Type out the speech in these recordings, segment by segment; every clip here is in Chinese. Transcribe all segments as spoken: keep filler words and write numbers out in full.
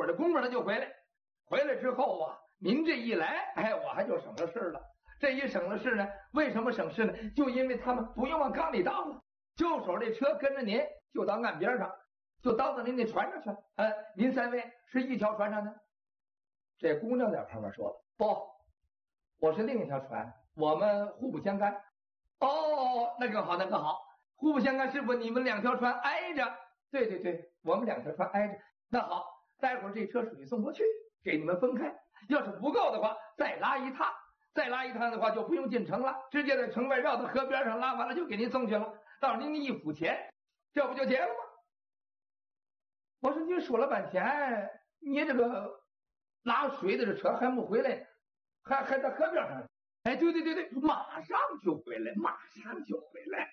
会儿的功夫他就回来。回来之后啊，您这一来，哎，我还就省了事了。这一省了事呢，为什么省事呢？就因为他们不用往缸里倒了，就手这车跟着您，就到岸边上，就倒到您那船上去了。哎，您三位是一条船上的。这姑娘在旁边说了：“不，我是另一条船，我们互不相干。”哦，那更好，那更好，互不相干，师傅，你们两条船挨着。对对对，我们两条船挨着。那好，待会儿这车水送过去，给你们分开。要是不够的话，再拉一趟。再拉一趟的话，就不用进城了，直接在城外绕到河边上拉完了就给您送去了。到您一付钱，这不就结了吗？我说您说了半天，你这个拉水的这车还没回来，还还在河边上。哎，对对对对，马上就回来，马上就回来。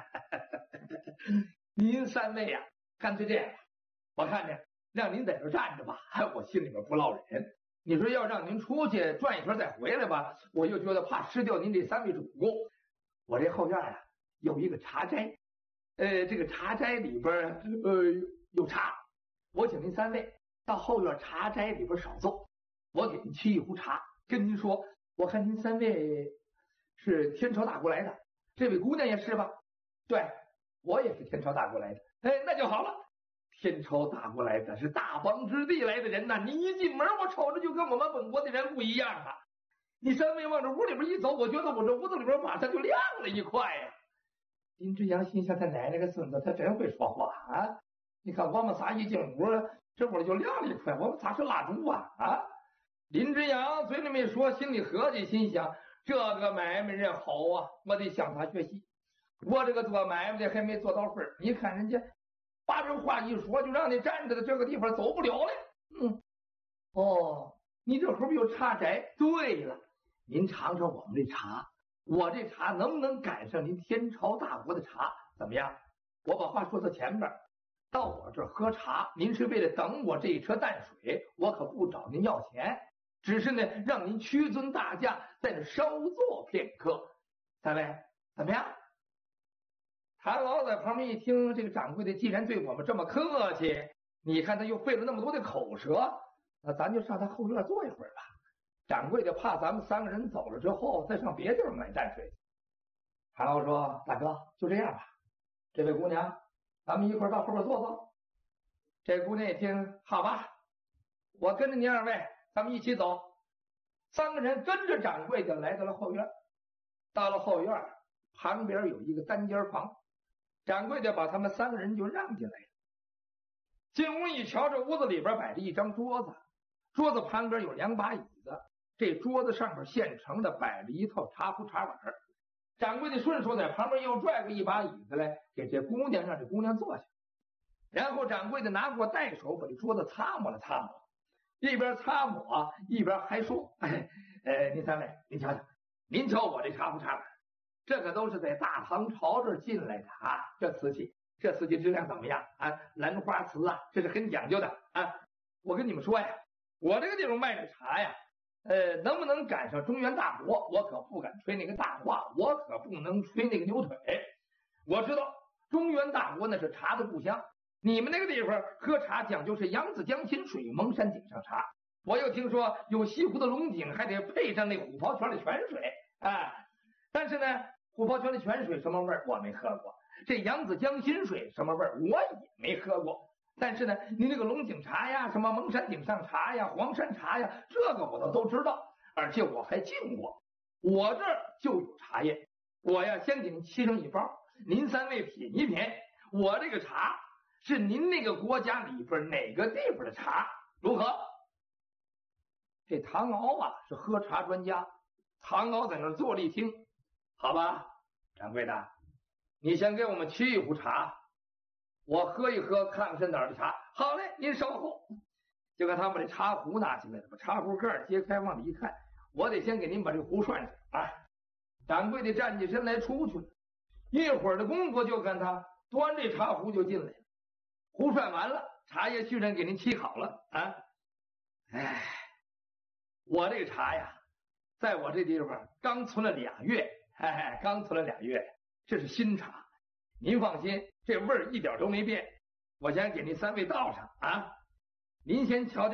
您三位呀、啊，干脆这样吧，我看着让您在这站着吧，我心里边不落忍。你说要让您出去转一圈再回来吧，我又觉得怕失掉您这三位主公。我这后院啊有一个茶斋，呃，这个茶斋里边呃有茶，我请您三位到后院茶斋里边少坐，我给您沏一壶茶，跟您说，我看您三位是天朝大国来的，这位姑娘也是吧？对，我也是天朝大国来的。哎，那就好了。天朝大国来的是大邦之地来的人呐，你一进门，我瞅着就跟我们本国的人不一样啊！你三位往这屋里边一走，我觉得我这屋子里边马上就亮了一块呀。林之阳心想，他奶奶个孙子，他真会说话啊！你看我们仨一进屋，这屋里就亮了一块，我们仨是蜡烛啊啊！林之阳嘴里没说，心里合计，心想这个买卖人好啊，我得向他学习。我这个做买卖的还没做到份儿，你看人家。把这话一说，就让你站着的这个地方走不了了。嗯，哦，你这后边有茶斋。对了，您尝尝我们这茶，我这茶能不能赶上您天朝大国的茶？怎么样？我把话说到前面，到我这儿喝茶，您是为了等我这一车淡水，我可不找您要钱，只是呢，让您屈尊大驾，在这稍坐片刻。三位怎么样？谭老在旁边一听，这个掌柜的既然对我们这么客气，你看他又费了那么多的口舌，那咱就上他后院坐一会儿吧。掌柜的怕咱们三个人走了之后再上别地方买淡水。谭老说：“大哥，就这样吧。这位姑娘，咱们一块儿到后边坐坐。”这姑娘一听，好吧，我跟着您二位，咱们一起走。三个人跟着掌柜的来到了后院。到了后院，旁边有一个单间房。掌柜的把他们三个人就让进来了。进屋一瞧，这屋子里边摆着一张桌子，桌子旁边有两把椅子，这桌子上面现成的摆着一套茶壶茶碗。掌柜的顺手在旁边又拽过一把椅子来，给这姑娘，让这姑娘坐下。然后掌柜的拿过带手把这桌子擦抹了擦抹，一边擦抹一边还说：“哎，呃，您三位，您瞧瞧，您瞧我这茶壶茶碗。这可都是在大唐朝这儿进来的啊！这瓷器，这瓷器质量怎么样啊？兰花瓷啊，这是很讲究的啊！我跟你们说呀，我这个地方卖的茶呀，呃，能不能赶上中原大国，我可不敢吹那个大话，我可不能吹那个牛腿。我知道中原大国那是茶的故乡，你们那个地方喝茶讲究是扬子江心水，蒙山顶上茶。我又听说有西湖的龙井，还得配上那虎跑泉的泉水啊！但是呢，虎跑泉的泉水什么味儿我没喝过，这扬子江心水什么味儿我也没喝过。但是呢，你那个龙井茶呀，什么蒙山顶上茶呀，黄山茶呀，这个我都都知道，而且我还进过。我这儿就有茶叶，我呀先给您沏上一包，您三位品一品。我这个茶是您那个国家里边哪个地方的茶，如何？这唐敖啊是喝茶专家，唐敖在那儿坐了一听。好吧，掌柜的，你先给我们沏一壶茶，我喝一喝，看看是哪儿的茶。好嘞，您稍后。就看他把这茶壶拿起来了，把茶壶盖揭开，往里一看，我得先给您把这壶涮上啊。掌柜的站起身来出去了，一会儿的功夫就看他端这茶壶就进来了。壶涮完了，茶叶续上给您沏好了啊。哎，我这个茶呀，在我这地方刚存了俩月。哎，刚存了俩月，这是新茶，您放心，这味儿一点都没变。我先给您三位倒上啊，您先瞧瞧。